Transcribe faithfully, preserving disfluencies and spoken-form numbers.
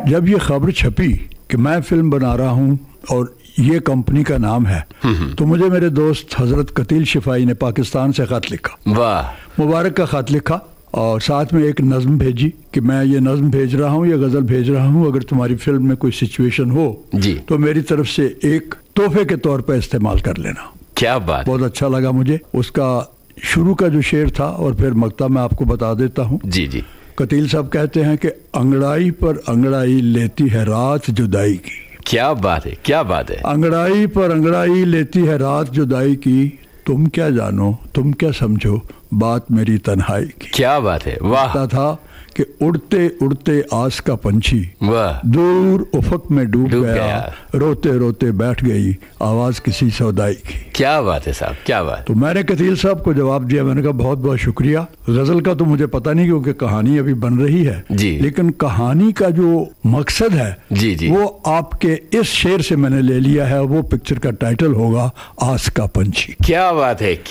जब ये खबर छपी कि मैं फिल्म बना रहा हूँ और ये कंपनी का नाम है, तो मुझे मेरे दोस्त हजरत कतील शिफाई ने पाकिस्तान से खत लिखा। वाह। मुबारक का खत लिखा और साथ में एक नज्म भेजी कि मैं ये नज्म भेज रहा हूँ, ये गज़ल भेज रहा हूँ, अगर तुम्हारी फिल्म में कोई सिचुएशन हो जी तो मेरी तरफ से एक तोहफे के तौर पर इस्तेमाल कर लेना। क्या बात। बहुत अच्छा लगा मुझे। उसका शुरू का जो शेर था और फिर मक्ता मैं आपको बता देता हूँ। जी जी। कतील साहब कहते हैं कि अंगड़ाई पर अंगड़ाई लेती है रात जुदाई की। क्या बात है, क्या बात है। अंगड़ाई पर अंगड़ाई लेती है रात जुदाई की, तुम क्या जानो तुम क्या समझो बात मेरी तन्हाई की। क्या बात है। वाह। था कि उड़ते उड़ते आस का पंछी वाह दूर उफक में डूब गया, गया, रोते रोते बैठ गई आवाज किसी सौदाई की। क्या बात है साहब, क्या बात। तो मैंने कतील साहब को जवाब दिया, मैंने कहा बहुत बहुत शुक्रिया। गजल का तो मुझे पता नहीं क्योंकि कहानी अभी बन रही है जी, लेकिन कहानी का जो मकसद है जी जी वो आपके इस शेर से मैंने ले लिया है। वो पिक्चर का टाइटल होगा आस का पंछी। क्या बात है।